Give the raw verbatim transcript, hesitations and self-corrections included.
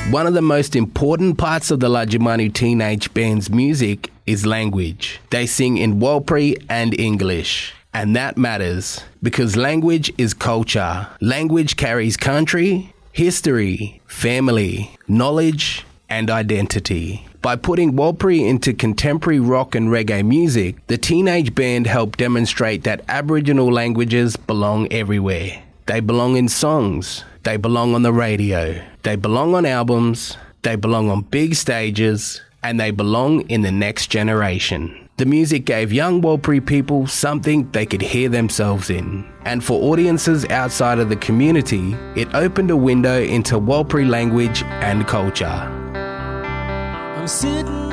One of the most important parts of the Lajimanu Teenage Band's music is language. They sing in Warlpiri and English. And that matters because language is culture. Language carries country, history, family, knowledge, and identity. By putting Warlpiri into contemporary rock and reggae music, the Teenage Band helped demonstrate that Aboriginal languages belong everywhere. They belong in songs. They belong on the radio. They belong on albums. They belong on big stages. And they belong in the next generation. The music gave young Warlpiri people something they could hear themselves in. And for audiences outside of the community, it opened a window into Warlpiri language and culture. I'm sitting